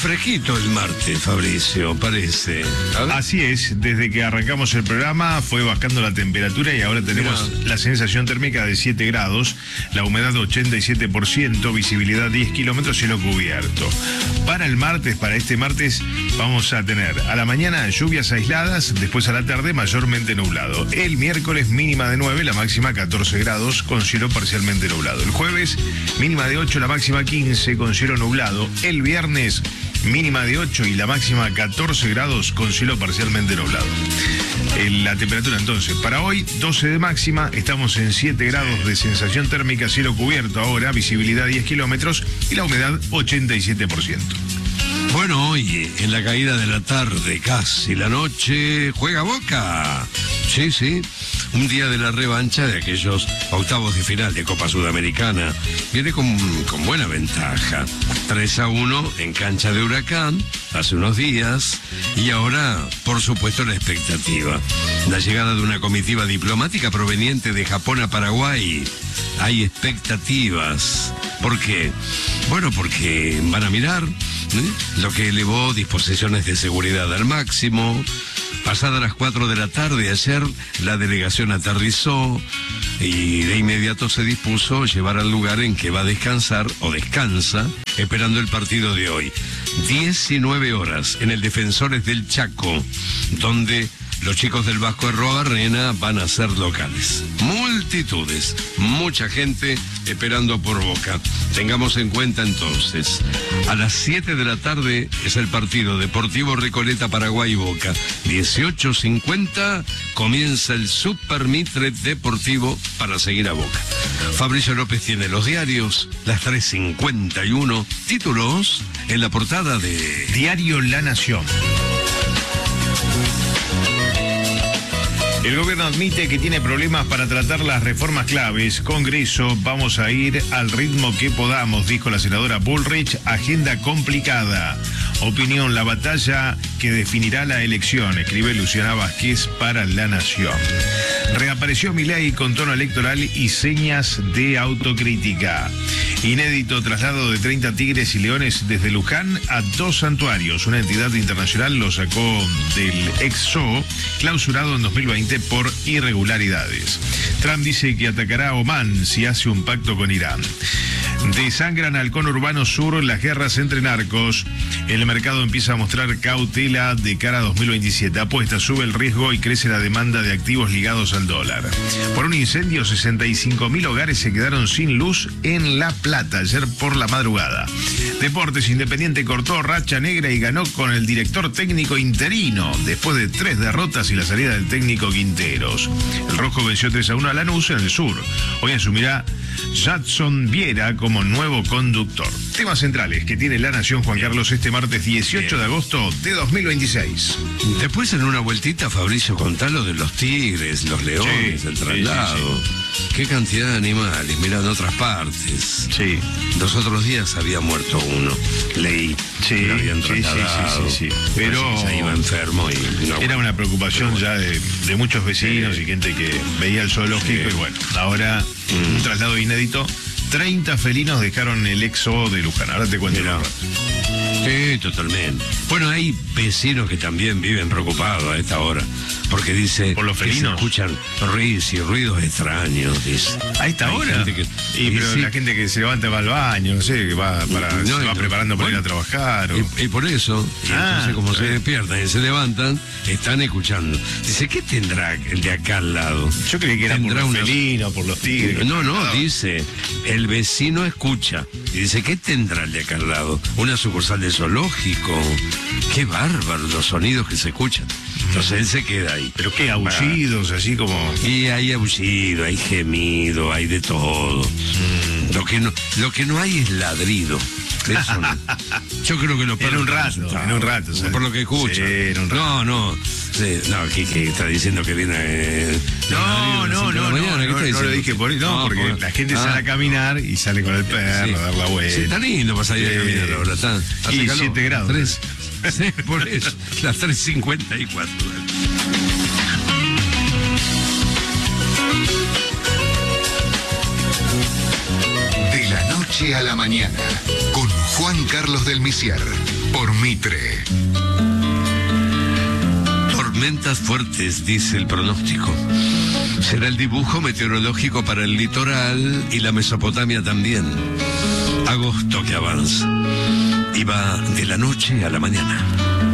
fresquito el martes, Fabricio, parece. Así es, desde que arrancamos el programa fue bajando la temperatura y ahora tenemos la sensación térmica de 7 grados, la humedad 87%, visibilidad 10 kilómetros, cielo cubierto. Para el martes, para este martes, vamos a tener a la mañana lluvias aisladas, después a la tarde mayormente nublado. El miércoles mínima de 9, la máxima 14 grados, con cielo parcialmente nublado. El jueves mínima de 8, la máxima 15, con cielo nublado. El viernes mínima de 8 y la máxima 14 grados con cielo parcialmente nublado. La temperatura entonces, para hoy 12 de máxima, estamos en 7 grados de sensación térmica, cielo cubierto ahora, visibilidad 10 kilómetros y la humedad 87%. Bueno, hoy en la caída de la tarde, casi la noche, juega Boca. Sí, un día de la revancha de aquellos octavos de final de Copa Sudamericana. Viene con buena ventaja. 3-1 en cancha de Huracán hace unos días. Y ahora, por supuesto, la expectativa. La llegada de una comitiva diplomática proveniente de Japón a Paraguay. Hay expectativas. ¿Por qué? Bueno, porque van a mirar lo que elevó disposiciones de seguridad al máximo. Pasadas las 4 de la tarde ayer, la delegación aterrizó y de inmediato se dispuso llevar al lugar en que va a descansar o descansa, esperando el partido de hoy. 19 horas en el Defensores del Chaco, donde los chicos del Vasco Arrobarrena van a ser locales. Multitudes, mucha gente esperando por Boca. Tengamos en cuenta entonces, a las 7 de la tarde es el partido Deportivo Recoleta Paraguay Boca. 18:50 comienza el Super Mitre Deportivo para seguir a Boca. Fabricio López tiene los diarios, las 3:51, títulos en la portada de Diario La Nación. El gobierno admite que tiene problemas para tratar las reformas claves. Congreso, vamos a ir al ritmo que podamos, dijo la senadora Bullrich. Agenda complicada. Opinión, la batalla que definirá la elección, escribe Luciana Vázquez para La Nación. Reapareció Milei con tono electoral y señas de autocrítica. Inédito traslado de 30 tigres y leones desde Luján a 2 santuarios. Una entidad internacional lo sacó del ex zoo, clausurado en 2020 por irregularidades. Trump dice que atacará a Omán si hace un pacto con Irán. Desangran al conurbano sur las guerras entre narcos. El mercado empieza a mostrar cautela de cara a 2027. Apuesta, sube el riesgo y crece la demanda de activos ligados al dólar. Por un incendio, 65.000 hogares se quedaron sin luz en La Plata ayer por la madrugada. Deportes, Independiente cortó racha negra y ganó con el director técnico interino después de 3 derrotas y la salida del técnico Quinteros. El rojo venció 3-1 a Lanús en el sur. Hoy asumirá Jadson Viera como nuevo conductor. Temas centrales que tiene La Nación, Juan Carlos, este martes 18 de agosto de 2026. Después, en una vueltita, Fabricio, contá lo de los tigres, los leones, el traslado. Sí. Qué cantidad de animales, mirá, en otras partes. Sí. Los otros días había muerto uno, leí. Sí, lo habían trasladado. Sí. Pero se iba enfermo y no, era una preocupación ya de muchos vecinos y gente que veía el zoológico. Y bueno, ahora un traslado inédito. 30 felinos dejaron el ex zoo de Luján. Ahora te cuento. Sí, totalmente. Bueno, hay vecinos que también viven preocupados a esta hora, porque dice por los felinos se escuchan ruidos extraños, dice. ¿A esta hora? Pero la gente que se levanta va al baño, no sé, que va se va preparando para ir a trabajar. Y por eso, entonces como se despiertan y se levantan, están escuchando. Dice, ¿qué tendrá el de acá al lado? Yo creí que era por los felinos, por los tigres. No, dice, el vecino escucha. Y dice, ¿qué tendrá el de acá al lado? Una sucursal de zoológico. Qué bárbaro los sonidos que se escuchan. Entonces él se queda ahí. ¿Pero qué? ¿Aullidos? Así como... Y hay aullido, hay gemido, hay de todo. Lo que no hay es ladrido. Eso no. Yo creo que lo en un rato, ¿sabes? Por lo que escucho. Sí, No, que está diciendo que viene. No lo dije por eso. No, porque la gente sale a caminar y sale con el perro a dar la vuelta. Sí, está lindo para salir a caminar ahora. Y 7 grados. Sí, por eso. Las 3:54. De la noche a la mañana, con Juan Carlos del Misier. por Mitre. Tormentas fuertes, dice el pronóstico. Será el dibujo meteorológico para el litoral y la Mesopotamia también. Agosto que avanza y va de la noche a la mañana.